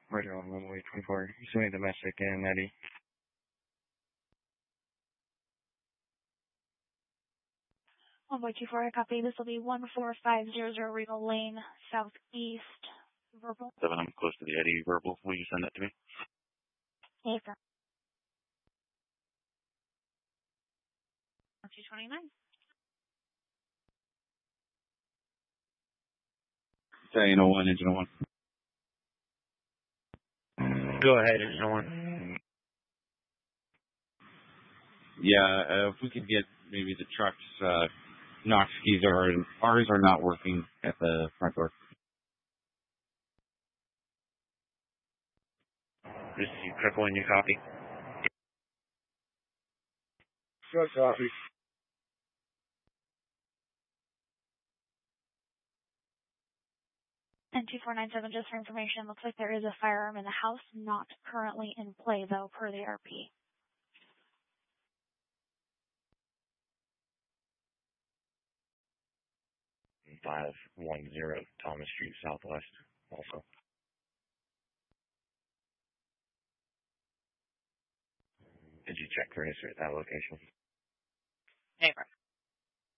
Roger on runway 24. Assuming domestic and Eddie. 1.24, I copy. This will be 14500 Regal Lane, Southeast, verbal. 7, I'm close to the Eddie verbal. Will you send that to me? Hey, sir. 229. Engine 01, Engine 01. Go ahead, Engine 01. Yeah, if we could get maybe the truck's NOx keys, ours are not working at the front door. This is Triple and you copy? Good copy. And 2497, just for information, looks like there is a firearm in the house, not currently in play, though, per the RP. 510 Thomas Street Southwest, also. Did you check for history at that location? Hey,